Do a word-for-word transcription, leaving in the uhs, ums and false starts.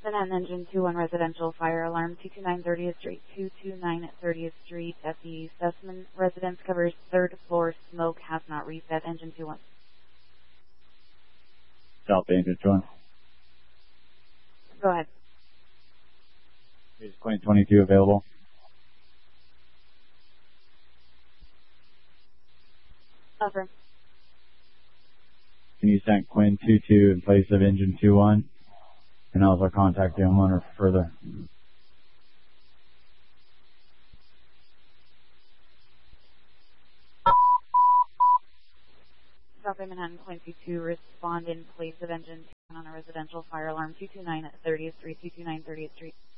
Manhattan Engine two one residential fire alarm two two nine thirtieth Street, two two nine thirtieth Street at the Sussman residence covers third floor. Smoke has not reset. Engine two one. South Engine two one. Go ahead. Is Queen twenty-two available? Affirm. Can you send Quinn two two in place of Engine two one? And also contact the homeowner for further. South Bay Manhattan Queen two two, respond in place of Engine two one on a residential fire alarm two two nine thirtieth Street, two two nine thirtieth Street.